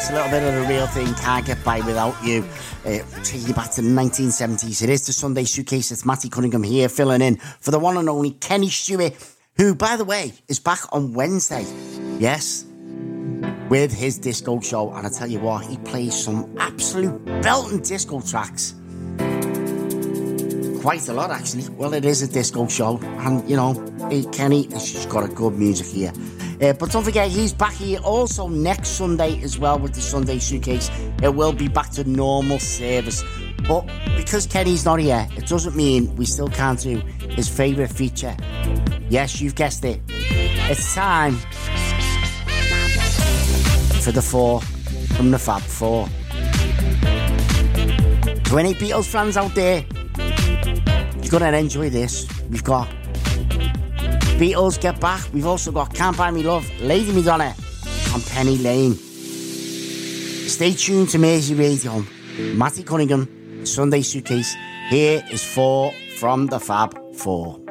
Suitcase, a little bit of the real thing, Can't Get By Without You. Taking you back to the 1970s. It is the Sunday Suitcase. It's Matty Cunningham here, filling in for the one and only Kenny Stewart, who, by the way, is back on Wednesday. Yes, with his disco show. And I tell you what, he plays some absolute belting disco tracks. Quite a lot, actually. Well, it is a disco show. And, you know, Kenny has just got a good music here. But don't forget, he's back here also next Sunday as well with the Sunday Suitcase. It will be back to normal service. But because Kenny's not here, it doesn't mean we still can't do his favourite feature. Yes, you've guessed it. It's time for the four from the Fab Four. To any Beatles fans out there, you're going to enjoy this. We've got Beatles Get Back. We've also got Can't Buy Me Love, Lady Madonna, and Penny Lane. Stay tuned to Mersey Radio. Matty Cunningham, Sunday Suitcase. Here is four from the Fab Four.